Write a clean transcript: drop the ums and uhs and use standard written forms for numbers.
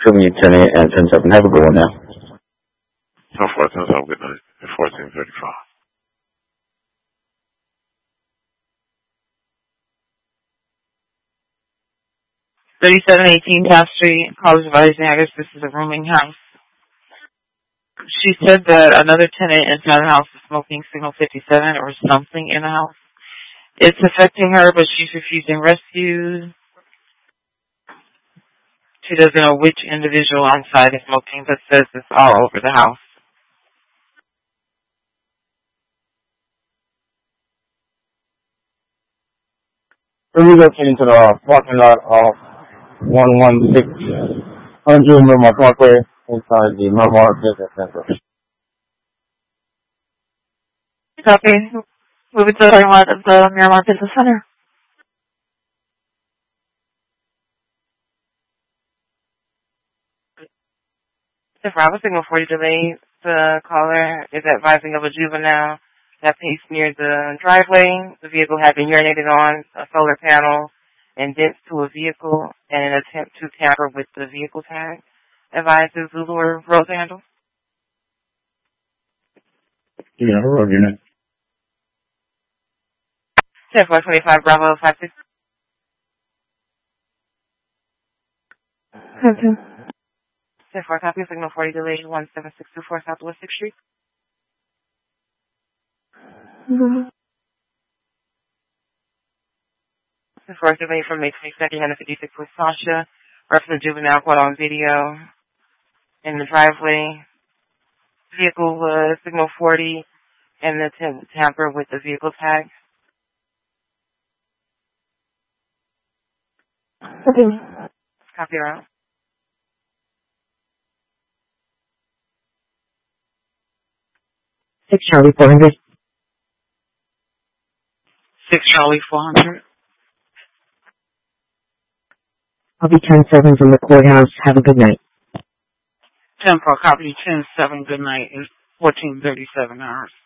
Triple Tenant and 10-7. Have a good one now. 10-4, 10-7, good night. At 1435. 3718 Taft Street, College of Arts and Haggis. This is a rooming house. She said that another tenant inside the house is smoking signal 57 or something in the house. It's affecting her, but she's refusing rescue. She doesn't know which individual outside is smoking, but says it's all over the house. We're relocating to the parking lot of 116 Miramar Parkway inside the Miramar Business Center. Copy. Moving to the parking lot of the Miramar Business Center. The Bravo signal 40 delay. The caller is advising of a juvenile that paced near the driveway. The vehicle had been urinated on, a solar panel, and dents to a vehicle, and an attempt to tamper with the vehicle tag. Advises Zulu or Rose Handle. Yeah, road unit. 10-425 Bravo 56. Okay. 10-4 copy, signal 40 delay 17624 Southwest 6th Street. Mm-hmm. 10-4 delay from May 22nd, 156 with Sasha. Reference the juvenile caught on video in the driveway. Vehicle was signal 40 and the tamper with the vehicle tag. Okay. Copy around. 6 Charlie 400. 6 Charlie 400. I'll be 10-7 from the courthouse. Have a good night. 10-4 copy 10-7. Good night. It's 14:37 hours.